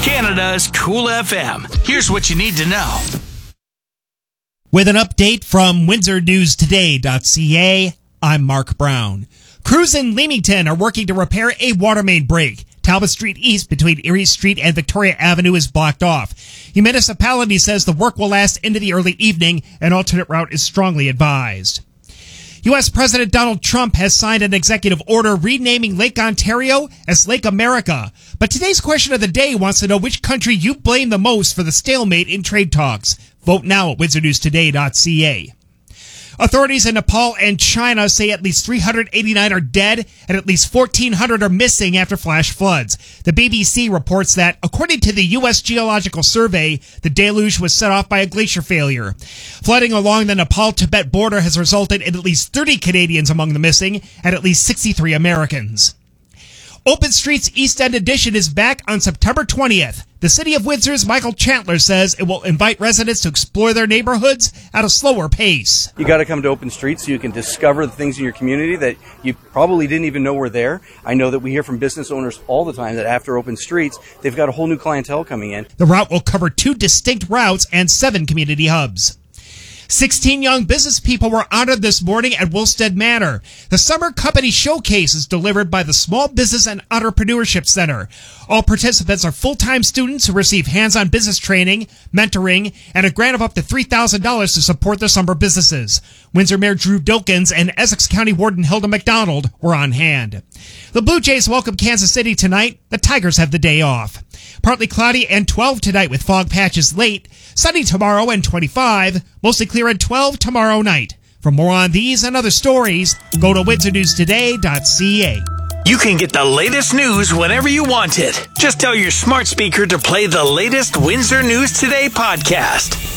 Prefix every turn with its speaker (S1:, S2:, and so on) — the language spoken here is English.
S1: Canada's Cool FM. Here's what you need to know.
S2: With an update from WindsorNewsToday.ca, I'm Mark Brown. Crews in Leamington are working to repair a water main break. Talbot Street East between Erie Street and Victoria Avenue is blocked off. The municipality says the work will last into the early evening. An alternate route is strongly advised. U.S. President Donald Trump has signed an executive order renaming Lake Ontario as Lake America. But today's question of the day wants to know which country you blame the most for the stalemate in trade talks. Vote now at WindsorNewsToday.ca. Authorities in Nepal and China say at least 389 are dead and at least 1,400 are missing after flash floods. The BBC reports that, according to the U.S. Geological Survey, the deluge was set off by a glacier failure. Flooding along the Nepal-Tibet border has resulted in at least 30 Canadians among the missing and at least 63 Americans. Open Streets East End Edition is back on September 20th. The City of Windsor's Michael Chandler says it will invite residents to explore their neighborhoods at a slower pace.
S3: You got to come to Open Streets so you can discover the things in your community that you probably didn't even know were there. I know that we hear from business owners all the time that after Open Streets, they've got a whole new clientele coming in.
S2: The route will cover 2 distinct routes and 7 community hubs. 16 young business people were honored this morning at Wilstead Manor. The Summer Company Showcase is delivered by the Small Business and Entrepreneurship Center. All participants are full-time students who receive hands-on business training, mentoring, and a grant of up to $3,000 to support their summer businesses. Windsor Mayor Drew Dilkins and Essex County Warden Hilda McDonald were on hand. The Blue Jays welcome Kansas City tonight. The Tigers have the day off. Partly cloudy and 12 tonight with fog patches late. Sunny tomorrow and 25. Mostly clear at 12 tomorrow night. For more on these and other stories, go to WindsorNewsToday.ca.
S1: You can get the latest news whenever you want it. Just tell your smart speaker to play the latest Windsor News Today podcast.